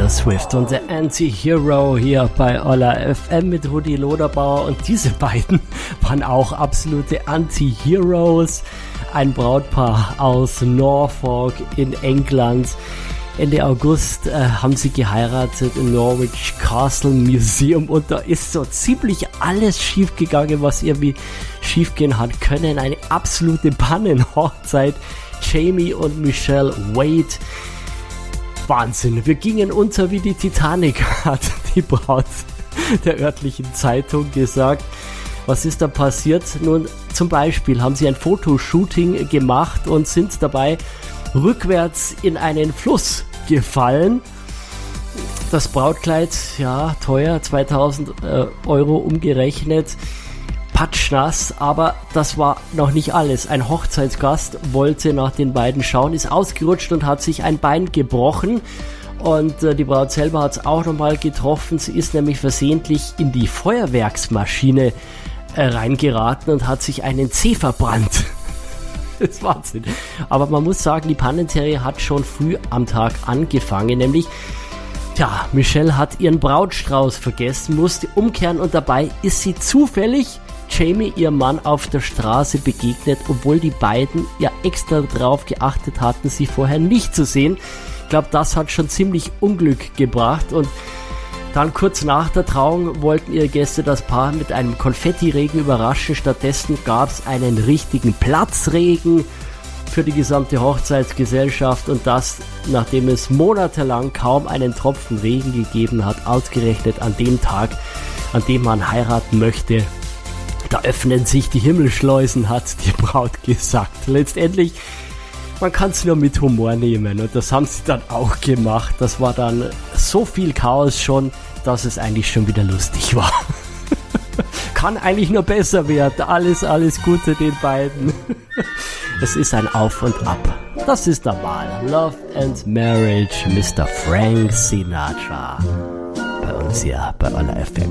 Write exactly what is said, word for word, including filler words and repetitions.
Taylor Swift und der Anti-Hero hier bei Olla F M mit Rudi Loderbauer, und diese beiden waren auch absolute Anti-Heroes. Ein Brautpaar aus Norfolk in England. Ende August äh, haben sie geheiratet im Norwich Castle Museum, und da ist so ziemlich alles schief gegangen, was irgendwie schief gehen hat können. Eine absolute Pannenhochzeit. Jamie und Michelle Wade. Wahnsinn, wir gingen unter wie die Titanic, hat die Braut der örtlichen Zeitung gesagt. Was ist da passiert? Nun, zum Beispiel haben sie ein Fotoshooting gemacht und sind dabei rückwärts in einen Fluss gefallen. Das Brautkleid, ja, teuer, zweitausend äh, Euro umgerechnet. Patschnass, aber das war noch nicht alles. Ein Hochzeitsgast wollte nach den beiden schauen, ist ausgerutscht und hat sich ein Bein gebrochen. Und äh, die Braut selber hat es auch nochmal getroffen. Sie ist nämlich versehentlich in die Feuerwerksmaschine äh, reingeraten und hat sich einen Zeh verbrannt. Das ist Wahnsinn. Aber man muss sagen, die Pannenserie hat schon früh am Tag angefangen, nämlich tja, Michelle hat ihren Brautstrauß vergessen, musste umkehren, und dabei ist sie zufällig Jamie, ihr Mann, auf der Straße begegnet, obwohl die beiden ja extra drauf geachtet hatten, sie vorher nicht zu sehen. Ich glaube, das hat schon ziemlich Unglück gebracht, und dann kurz nach der Trauung wollten ihre Gäste das Paar mit einem Konfettiregen überraschen. Stattdessen gab es einen richtigen Platzregen für die gesamte Hochzeitsgesellschaft, und das, nachdem es monatelang kaum einen Tropfen Regen gegeben hat, ausgerechnet an dem Tag, an dem man heiraten möchte. Da öffnen sich die Himmelschleusen, hat die Braut gesagt. Letztendlich, man kann es nur mit Humor nehmen, und das haben sie dann auch gemacht. Das war dann so viel Chaos schon, dass es eigentlich schon wieder lustig war. Kann eigentlich nur besser werden. Alles, alles Gute den beiden. Es ist ein Auf und Ab. Das ist normal. Love and Marriage, Mister Frank Sinatra. Bei uns hier bei Olla F M.